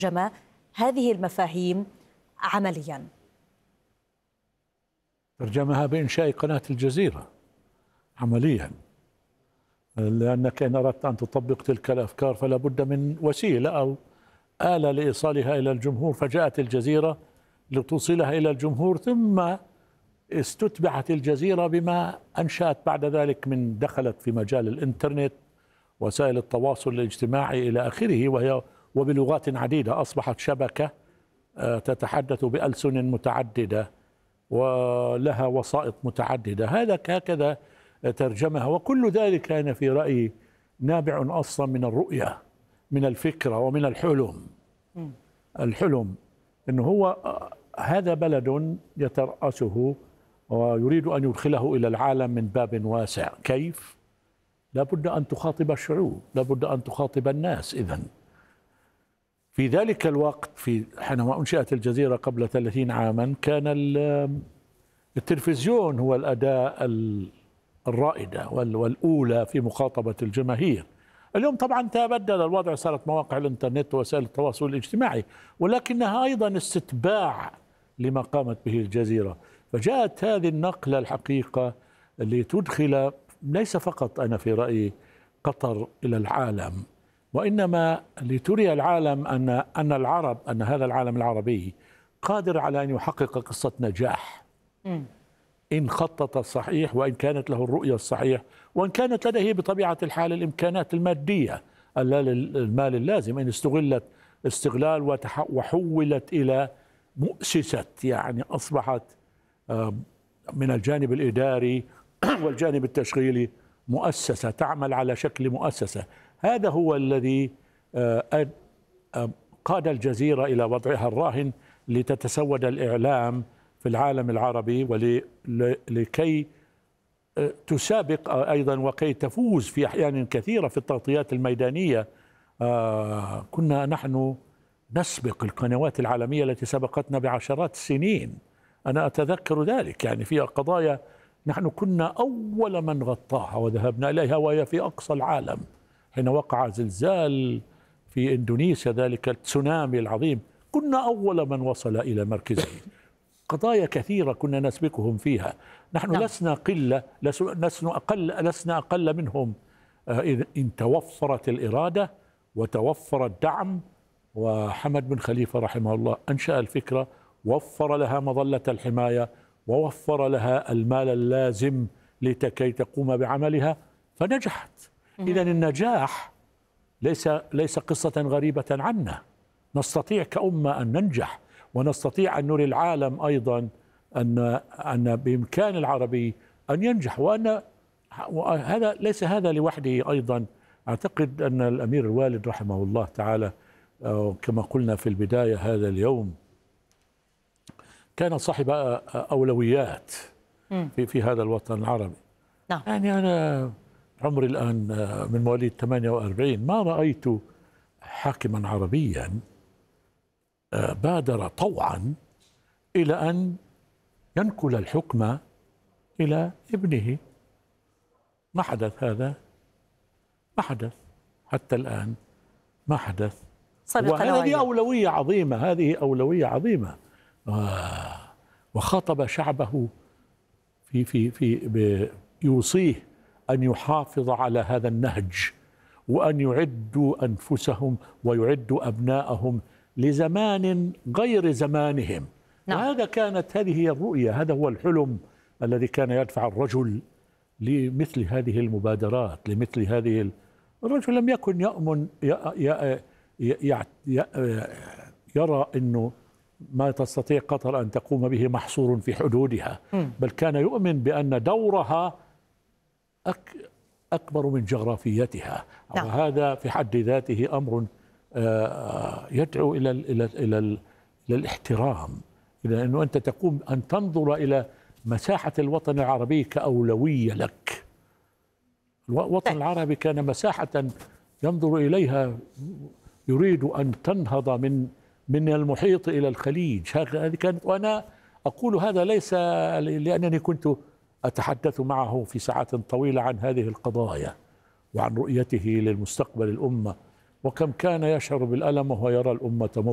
ترجم هذه المفاهيم عمليا؟ ترجمها بإنشاء قناة الجزيرة عمليا، لأنك إن أردت أن تطبق تلك الأفكار فلا بد من وسيلة أو آلة لإيصالها إلى الجمهور، فجاءت الجزيرة لتوصلها إلى الجمهور، ثم استتبعت الجزيرة بما أنشأت بعد ذلك من دخلت في مجال الإنترنت، وسائل التواصل الاجتماعي إلى آخره، وبلغات عديدة أصبحت شبكة تتحدث بألسن متعددة ولها وسائط متعددة. هكذا ترجمها، وكل ذلك كان في رأيي نابع أصلا من الرؤية، من الفكرة ومن الحلم. الحلم أنه هو هذا بلد يترأسه ويريد أن يدخله إلى العالم من باب واسع. كيف؟ لابد أن تخاطب الشعوب، لابد أن تخاطب الناس. إذن في ذلك الوقت، حينما أنشئت الجزيرة قبل 30 عاما، كان التلفزيون هو الأداة الرائدة والأولى في مخاطبة الجماهير. اليوم طبعا تبدل الوضع، صارت مواقع الإنترنت ووسائل التواصل الاجتماعي، ولكنها أيضا استتباع لما قامت به الجزيرة. فجاءت هذه النقلة الحقيقة لتدخل ليس فقط أنا في رأيي قطر إلى العالم، وإنما لتري العالم أن العرب، أن هذا العالم العربي قادر على أن يحقق قصة نجاح إن خطط صحيح، وإن كانت له الرؤية الصحيح، وإن كانت لديه بطبيعة الحال الإمكانات المادية، المال اللازم، إن استغلت استغلال وحولت إلى مؤسسة، يعني أصبحت من الجانب الإداري والجانب التشغيلي مؤسسة تعمل على شكل مؤسسة. هذا هو الذي قاد الجزيرة إلى وضعها الراهن لتتسود الإعلام في العالم العربي، ولكي تسابق أيضا وكي تفوز في أحيان كثيرة في التغطيات الميدانية. كنا نحن نسبق القنوات العالمية التي سبقتنا بعشرات السنين. أنا أتذكر ذلك، يعني في قضايا نحن كنا أول من غطاها وذهبنا إليها، وهي في أقصى العالم. حين وقع زلزال في إندونيسيا، ذلك التسونامي العظيم، كنا أول من وصل إلى مركزه. قضايا كثيرة كنا نسبقهم فيها. نحن لسنا قلة، لسنا أقل منهم إن توفرت الإرادة وتوفر الدعم. وحمد بن خليفة رحمه الله أنشأ الفكرة، وفر لها مظلة الحماية، ووفر لها المال اللازم لكي تقوم بعملها، فنجحت. إذن النجاح ليس قصة غريبة عنا. نستطيع كأمة أن ننجح، ونستطيع أن نري العالم أيضا أن بإمكان العربي أن ينجح. وهذا ليس هذا لوحده. أيضا أعتقد أن الأمير الوالد رحمه الله تعالى، كما قلنا في البداية هذا اليوم، كان صاحب أولويات في هذا الوطن العربي. يعني أنا عمري الآن من مواليد 48، ما رأيت حاكما عربيا بادر طوعا إلى أن ينقل الحكم إلى ابنه. ما حدث هذا، ما حدث حتى الآن، ما حدث. وهذه أولوية عظيمة، هذه أولوية عظيمة. وخاطب شعبه يوصيه أن يحافظ على هذا النهج، وأن يعدوا أنفسهم ويعدوا أبناءهم لزمان غير زمانهم. هذه هي الرؤية، هذا هو الحلم الذي كان يدفع الرجل لمثل هذه المبادرات، لمثل هذه. الرجل لم يكن يرى أنه ما تستطيع قطر أن تقوم به محصور في حدودها، بل كان يؤمن بأن دورها أكبر من جغرافيتها. وهذا في حد ذاته أمر يدعو إلى الاحترام، إلى أنه أنت تقوم أن تنظر إلى مساحة الوطن العربي كأولوية لك. الوطن العربي كان مساحة ينظر إليها، يريد أن تنهض من المحيط إلى الخليج. هذه كانت، وأنا أقول هذا ليس لأنني كنت أتحدث معه في ساعات طويلة عن هذه القضايا وعن رؤيته للمستقبل الأمة، وكم كان يشعر بالألم وهو يرى الأمة